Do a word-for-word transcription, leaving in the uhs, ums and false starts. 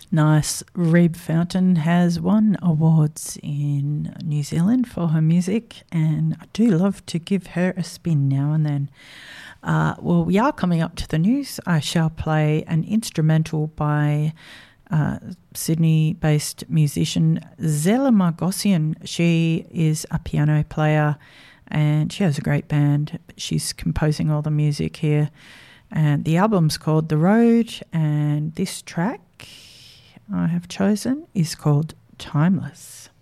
Nice. Rebe Fountain has won awards in New Zealand for her music, and I do love to give her a spin now and then. Uh, well, we are coming up to the news. I shall play an instrumental by uh, Sydney-based musician Zella Margossian. She is a piano player and she has a great band. She's composing all the music here. And the album's called The Road, and this track I have chosen is called Timeless.